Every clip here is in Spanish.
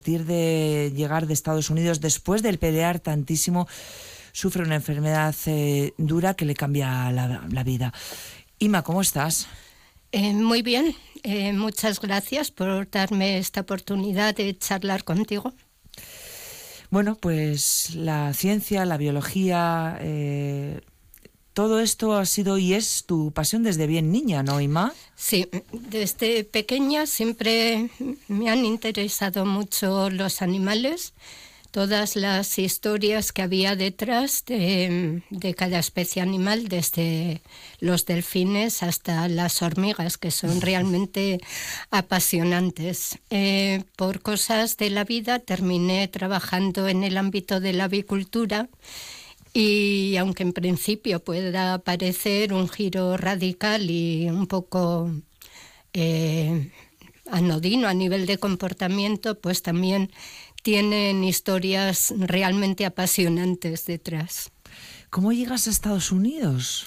partir de llegar de Estados Unidos, después del pelear tantísimo, sufre una enfermedad dura que le cambia la vida. Ima, ¿cómo estás? Muy bien, muchas gracias por darme esta oportunidad de charlar contigo. Bueno, pues la ciencia, la biología, todo esto ha sido y es tu pasión desde bien niña, ¿no, Ima? Sí, desde pequeña siempre me han interesado mucho los animales, todas las historias que había detrás de cada especie animal, desde los delfines hasta las hormigas, que son realmente apasionantes. Por cosas de la vida terminé trabajando en el ámbito de la avicultura y aunque en principio pueda parecer un giro radical y un poco anodino a nivel de comportamiento, pues también tienen historias realmente apasionantes detrás. ¿Cómo llegas a Estados Unidos?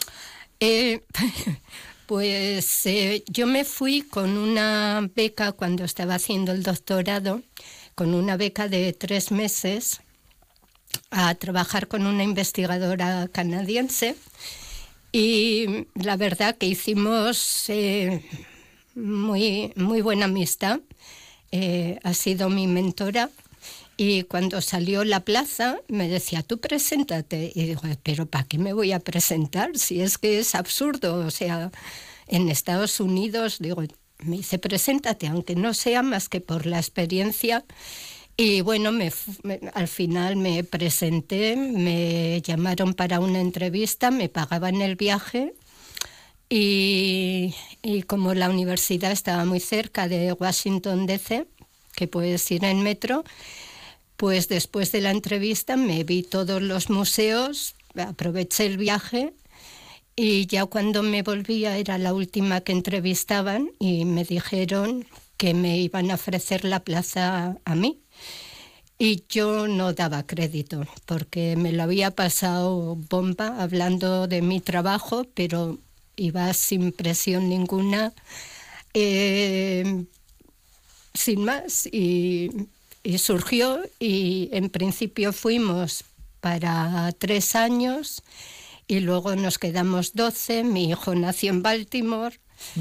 Pues yo me fui con una beca cuando estaba haciendo el doctorado, con una beca de 3 meses, a trabajar con una investigadora canadiense, y la verdad que hicimos muy buena amistad. Ha sido mi mentora. Y cuando salió la plaza me decía, tú preséntate. Y digo, pero ¿para qué me voy a presentar? Si es que es absurdo. O sea, en Estados Unidos, digo, me dice, preséntate, aunque no sea más que por la experiencia. Y bueno, al final me presenté, me llamaron para una entrevista, me pagaban el viaje. Y como la universidad estaba muy cerca de Washington, D.C., que puedes ir en metro, pues después de la entrevista me vi todos los museos, aproveché el viaje y ya cuando me volvía era la última que entrevistaban y me dijeron que me iban a ofrecer la plaza a mí. Y yo no daba crédito porque me lo había pasado bomba hablando de mi trabajo, pero iba sin presión ninguna, sin más, y surgió, y en principio fuimos para 3 años y luego nos quedamos 12. Mi hijo nació en Baltimore.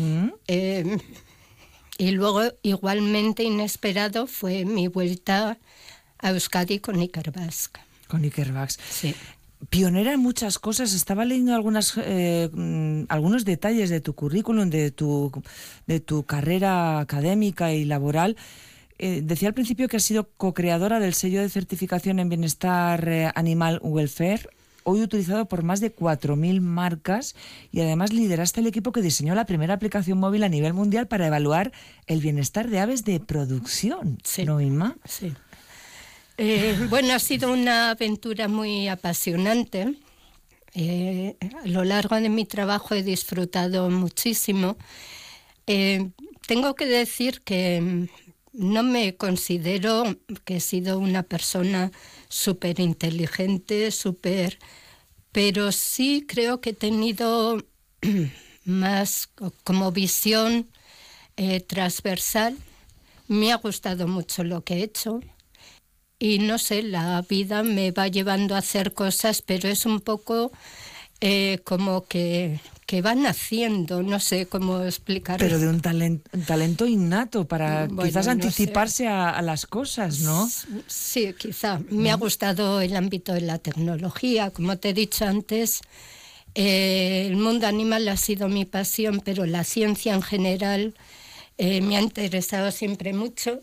Y luego igualmente inesperado fue mi vuelta a Euskadi con Ikerbasque. Con Ikerbasque. Sí. Pionera en muchas cosas. Estaba leyendo algunos detalles de tu currículum, de tu carrera académica y laboral. Decía al principio que has sido co-creadora del sello de certificación en bienestar animal welfare, hoy utilizado por más de 4.000 marcas, y además lideraste el equipo que diseñó la primera aplicación móvil a nivel mundial para evaluar el bienestar de aves de producción. Sí. ¿No, Inma? Sí. Bueno, ha sido una aventura muy apasionante. A lo largo de mi trabajo he disfrutado muchísimo. Tengo que decir que no me considero que he sido una persona súper inteligente, pero sí creo que he tenido más como visión transversal. Me ha gustado mucho lo que he hecho. Y no sé, la vida me va llevando a hacer cosas, pero es un poco como que van haciendo, no sé cómo explicarlo. Pero de un talento innato para quizás anticiparse a las cosas, ¿no? Sí, quizá. Me ha gustado el ámbito de la tecnología. Como te he dicho antes, el mundo animal ha sido mi pasión, pero la ciencia en general me ha interesado siempre mucho.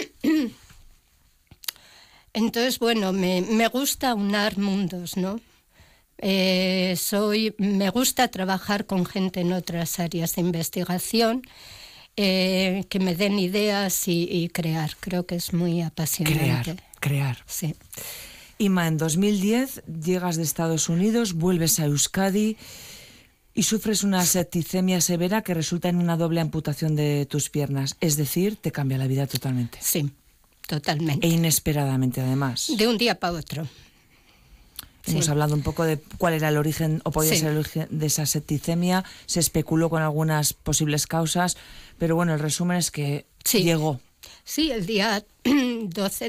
Entonces, bueno, me gusta aunar mundos, ¿no? Me gusta trabajar con gente en otras áreas de investigación, que me den ideas y crear. Creo que es muy apasionante. Crear. Sí. Ima, en 2010 llegas de Estados Unidos, vuelves a Euskadi y sufres una septicemia severa que resulta en una doble amputación de tus piernas. Es decir, te cambia la vida totalmente. Sí, totalmente. E inesperadamente, además. De un día para otro. Hemos hablado un poco de cuál era el origen, o podía ser el origen de esa septicemia. Se especuló con algunas posibles causas, pero bueno, el resumen es que llegó. Sí, el día 12